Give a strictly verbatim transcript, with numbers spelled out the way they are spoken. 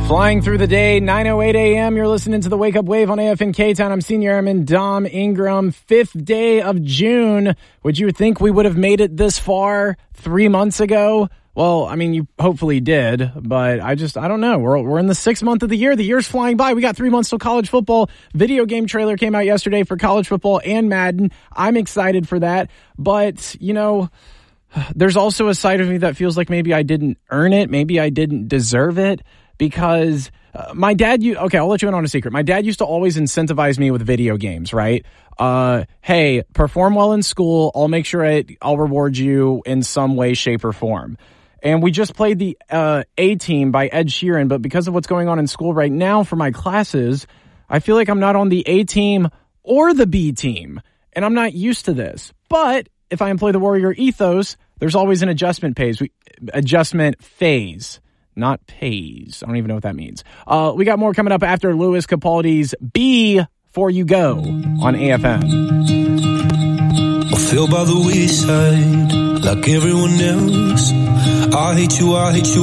Flying through the day, nine oh eight a.m. You're listening to the Wake Up Wave on A F M K-Town. I'm Senior Airman Dom Ingram. Fifth day of June. Would you think we would have made it this far three months ago? Well, I mean, you hopefully did, but I just, I don't know. We're we're in the sixth month of the year. The year's flying by. We got three months till college football. Video game trailer came out yesterday for college football and Madden. I'm excited for that. But, you know, there's also a side of me that feels like maybe I didn't earn it. Maybe I didn't deserve it. Because uh, my dad, you okay, I'll let you in on a secret. My dad used to always incentivize me with video games, right? Uh, hey, perform well in school. I'll make sure I, I'll reward you in some way, shape, or form. And we just played the uh, A-Team by Ed Sheeran, but because of what's going on in school right now for my classes, I feel like I'm not on the A-Team or the B-Team, and I'm not used to this. But if I employ the Warrior ethos, there's always an adjustment phase. We, adjustment phase. Not pays. I don't even know what that means. Uh, we got more coming up after Louis Capaldi's Before You Go on A F M. I feel by the wayside like everyone else. I hate you, I hate you.